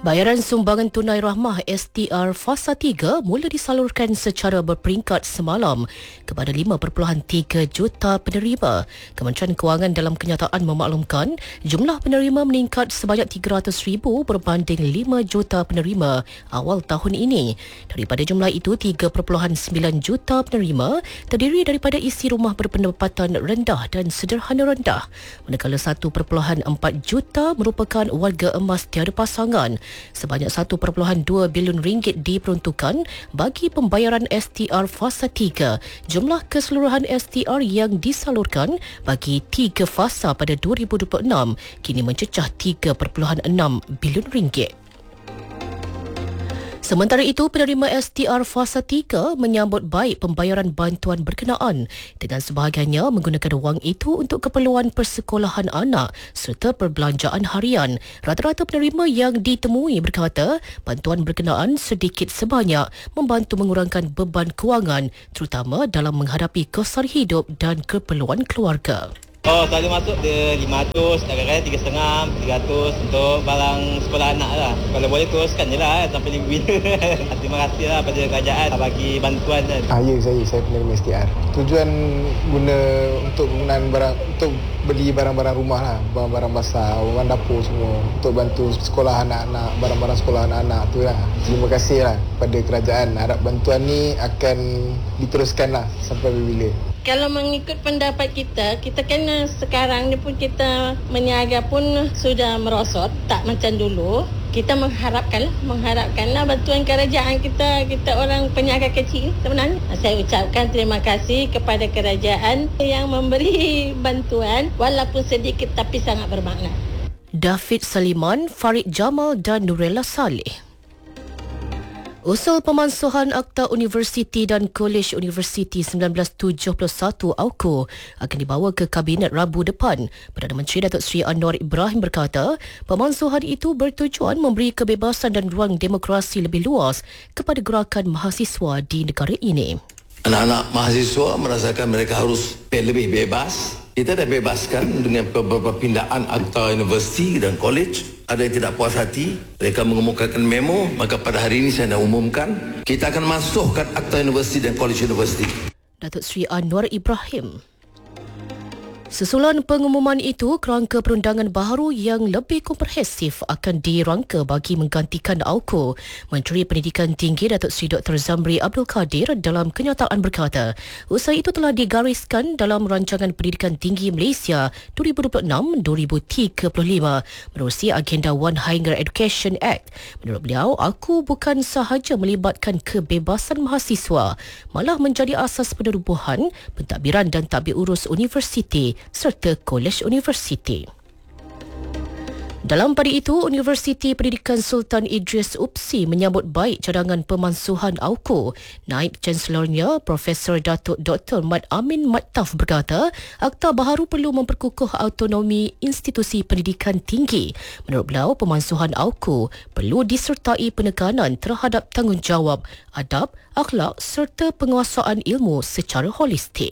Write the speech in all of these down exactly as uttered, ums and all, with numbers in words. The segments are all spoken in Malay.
Bayaran sumbangan tunai rahmah S T R Fasa tiga mula disalurkan secara berperingkat semalam kepada lima perpuluhan tiga juta penerima. Kementerian Kewangan dalam kenyataan memaklumkan jumlah penerima meningkat sebanyak tiga ratus ribu berbanding lima juta penerima awal tahun ini. Daripada jumlah itu, tiga perpuluhan sembilan juta penerima terdiri daripada isi rumah berpendapatan rendah dan sederhana rendah, manakala satu perpuluhan empat juta merupakan warga emas tiada pasangan. Sebanyak satu perpuluhan dua bilion ringgit diperuntukkan bagi pembayaran S T R Fasa tiga. Jumlah keseluruhan S T R yang disalurkan bagi tiga fasa pada dua ribu dua puluh enam kini mencecah tiga perpuluhan enam bilion ringgit. Sementara itu, penerima S T R Fasa tiga menyambut baik pembayaran bantuan berkenaan dengan sebahagiannya menggunakan wang itu untuk keperluan persekolahan anak serta perbelanjaan harian. Rata-rata penerima yang ditemui berkata bantuan berkenaan sedikit sebanyak membantu mengurangkan beban kewangan terutama dalam menghadapi kos sara hidup dan keperluan keluarga. Oh, selalu masuk dia lima ratus, kadang-kadang tiga setengah, tiga ratus untuk barang sekolah anak lah. Kalau boleh teruskan je lah sampai bila. Terima kasih lah pada kerajaan bagi bantuan kan. Ah, ya, saya saya penerima S T R. Tujuan guna untuk penggunaan barang, untuk beli barang-barang rumah lah, barang-barang basah, barang dapur semua, untuk bantu sekolah anak-anak, barang-barang sekolah anak-anak tu lah. Terima kasih lah pada kerajaan. Harap bantuan ni akan diteruskan lah sampai bila. Kalau mengikut pendapat kita, kita kena sekarang ni pun kita meniaga pun sudah merosot, tak macam dulu. Kita mengharapkan, mengharapkanlah bantuan kerajaan kita, kita orang peniaga kecil sebenarnya. Saya ucapkan terima kasih kepada kerajaan yang memberi bantuan walaupun sedikit tapi sangat bermakna. David Saliman, Farid Jamal dan Nurella Saleh. Usul pemansuhan Akta Universiti dan Kolej Universiti seribu sembilan ratus tujuh puluh satu A U K U akan dibawa ke Kabinet Rabu depan. Perdana Menteri Datuk Seri Anwar Ibrahim berkata, pemansuhan itu bertujuan memberi kebebasan dan ruang demokrasi lebih luas kepada gerakan mahasiswa di negara ini. Anak-anak mahasiswa merasakan mereka harus lebih bebas. Kita dah bebaskan dengan perpindahan akta universiti dan kolej. Ada yang tidak puas hati, mereka mengemukakan memo, maka pada hari ini saya nak umumkan, kita akan masukkan akta universiti dan kolej universiti. Datuk Seri Anwar Ibrahim. Susulan pengumuman itu, kerangka perundangan baharu yang lebih komprehensif akan dirangka bagi menggantikan A U K U. Menteri Pendidikan Tinggi Datuk Seri Doktor Zamri Abdul Kadir dalam kenyataan berkata, usaha itu telah digariskan dalam Rancangan Pendidikan Tinggi Malaysia dua ribu dua puluh enam hingga dua ribu tiga puluh lima menerusi agenda One Higher Education Act. Menurut beliau, A U K U bukan sahaja melibatkan kebebasan mahasiswa, malah menjadi asas penerobohan, pentadbiran dan tadbir urus universiti serta kolej universiti. Dalam pada itu, Universiti Pendidikan Sultan Idris U P S I menyambut baik cadangan pemansuhan A U K U. Naib Chancelornya, Profesor Datuk Doktor Mat Amin Mattaf berkata, akta baharu perlu memperkukuh autonomi institusi pendidikan tinggi. Menurut beliau, pemansuhan A U K U perlu disertai penekanan terhadap tanggungjawab, adab, akhlak serta penguasaan ilmu secara holistik.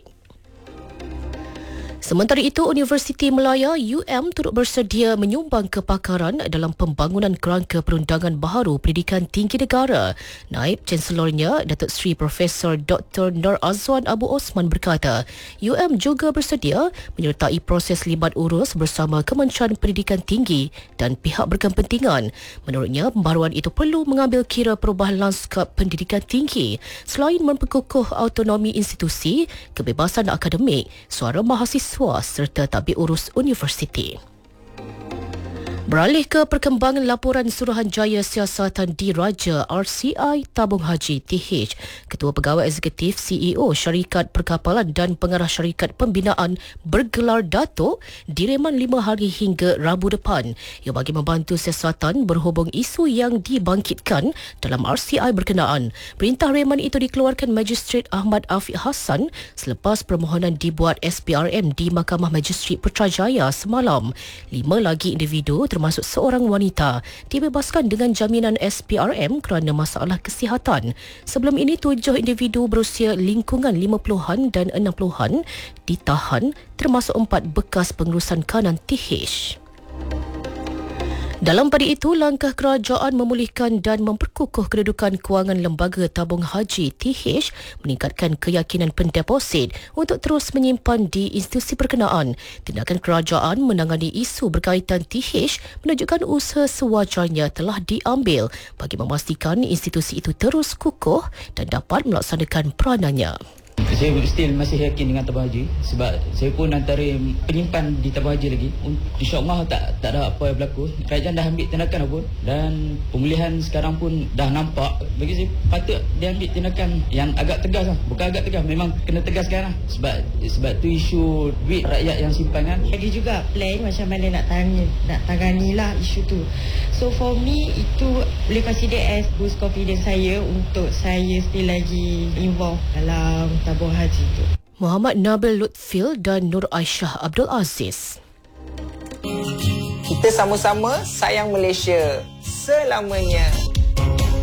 Sementara itu, Universiti Melaya U M turut bersedia menyumbang kepakaran dalam pembangunan kerangka perundangan baharu pendidikan tinggi negara. Naib Chancelornya, Datuk Seri Profesor Doktor Nur Azwan Abu Osman berkata, U M juga bersedia menyertai proses libat urus bersama Kementerian Pendidikan Tinggi dan pihak berkepentingan. Menurutnya, pembaharuan itu perlu mengambil kira perubahan lanskap pendidikan tinggi selain memperkukuh autonomi institusi, kebebasan akademik, suara mahasiswa serta tadbir urus universiti. Beralih ke perkembangan laporan Suruhanjaya Siasatan Diraja R C I Tabung Haji T H, Ketua Pegawai Eksekutif C E O Syarikat Perkapalan dan Pengarah Syarikat Pembinaan bergelar Datuk direman lima hari hingga Rabu depan. Ia bagi membantu siasatan berhubung isu yang dibangkitkan dalam R C I berkenaan. Perintah reman itu dikeluarkan Magistrate Ahmad Afiq Hassan selepas permohonan dibuat S P R M di Mahkamah Magistrate Putrajaya semalam. Lima lagi individu termasuk seorang wanita dibebaskan dengan jaminan S P R M kerana masalah kesihatan. Sebelum ini, tujuh individu berusia lingkungan lima puluhan dan enam puluhan ditahan, termasuk empat bekas pengurusan kanan T H. Dalam pada itu, langkah kerajaan memulihkan dan memperkukuh kedudukan kewangan Lembaga Tabung Haji T H meningkatkan keyakinan pendeposit untuk terus menyimpan di institusi berkenaan. Tindakan kerajaan menangani isu berkaitan T H menunjukkan usaha sewajarnya telah diambil bagi memastikan institusi itu terus kukuh dan dapat melaksanakan peranannya. Saya still masih yakin dengan tabung haji sebab saya pun antara penyimpan di tabung haji lagi. InsyaAllah tak tak ada apa yang berlaku. Kerajaan dah ambil tindakan apa dan pemulihan sekarang pun dah nampak. Bagi saya patut dia ambil tindakan yang agak tegas lah. Bukan agak tegas, memang kena tegaskan lah. Sebab sebab tu isu duit rakyat yang simpan kan. Lagi juga plan macam mana nak tangani, nak tangani lah isu tu. So for me itu boleh consider as boost confidence saya untuk saya still lagi involved dalam tabung haji itu. Muhammad Nabil Lutfil dan Nur Aisyah Abdul Aziz. Kita sama-sama sayang Malaysia selamanya.